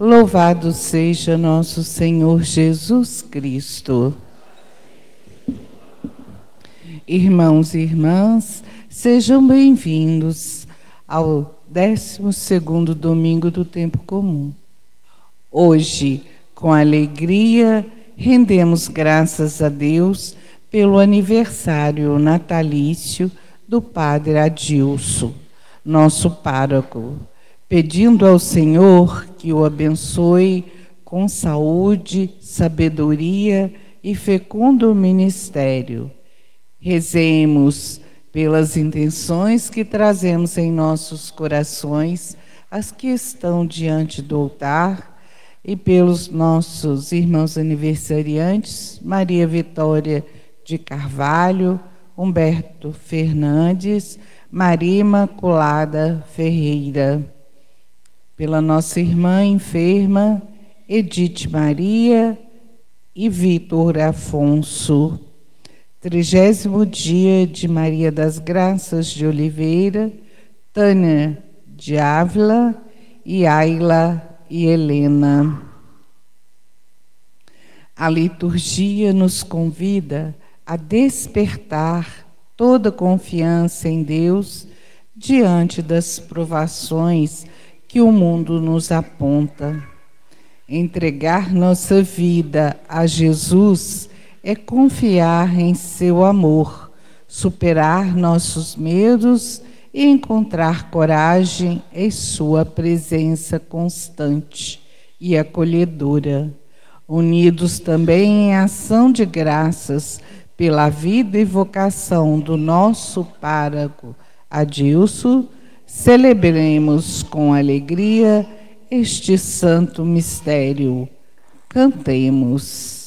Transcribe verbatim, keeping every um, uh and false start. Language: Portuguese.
Louvado seja nosso Senhor Jesus Cristo. Irmãos e irmãs, sejam bem-vindos ao décimo segundo domingo do tempo comum. Hoje, com alegria, rendemos graças a Deus pelo aniversário natalício do Padre Adilson, nosso pároco, pedindo ao Senhor que o abençoe com saúde, sabedoria e fecundo ministério. Rezemos pelas intenções que trazemos em nossos corações, as que estão diante do altar, e pelos nossos irmãos aniversariantes, Maria Vitória de Carvalho, Humberto Fernandes, Maria Imaculada Ferreira. Pela nossa irmã enferma, Edith Maria e Vitor Afonso. Trigésimo dia de Maria das Graças de Oliveira, Tânia de Ávila e Ayla e Helena. A liturgia nos convida a despertar toda confiança em Deus diante das provações que o mundo nos aponta. Entregar nossa vida a Jesus é confiar em seu amor, superar nossos medos e encontrar coragem em sua presença constante e acolhedora. Unidos também em ação de graças pela vida e vocação do nosso pároco Adilson, celebremos com alegria este santo mistério. Cantemos.